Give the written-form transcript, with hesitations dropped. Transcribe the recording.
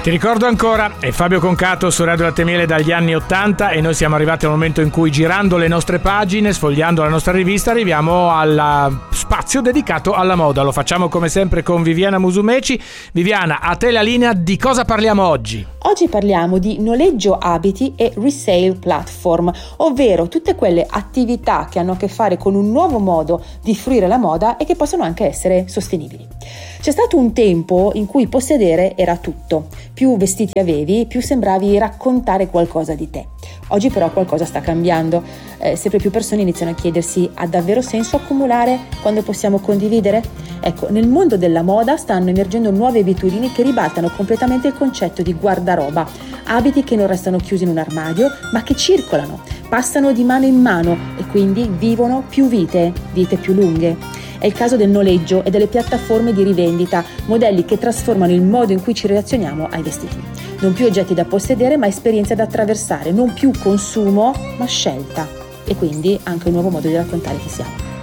Ti ricordo ancora, è Fabio Concato su Radio Latte e Miele dagli anni 80 e noi siamo arrivati al momento in cui, girando le nostre pagine, sfogliando la nostra rivista, arriviamo al spazio dedicato alla moda. Lo facciamo come sempre con Viviana Musumeci. Viviana, a te la linea, di cosa parliamo oggi? Oggi parliamo di noleggio abiti e resale platform, ovvero tutte quelle attività che hanno a che fare con un nuovo modo di fruire la moda e che possono anche essere sostenibili. C'è stato un tempo in cui possedere era tutto. Più vestiti avevi, più sembravi raccontare qualcosa di te. Oggi però qualcosa sta cambiando. Sempre più persone iniziano a chiedersi: ha davvero senso accumulare quando possiamo condividere? Ecco, nel mondo della moda stanno emergendo nuove abitudini che ribaltano completamente il concetto di guardaroba. Abiti che non restano chiusi in un armadio, ma che circolano, passano di mano in mano e quindi vivono più vite più lunghe. È il caso del noleggio e delle piattaforme di rivendita, modelli che trasformano il modo in cui ci relazioniamo ai vestiti. Non più oggetti da possedere, ma esperienze da attraversare, non più consumo, ma scelta. E quindi anche un nuovo modo di raccontare chi siamo.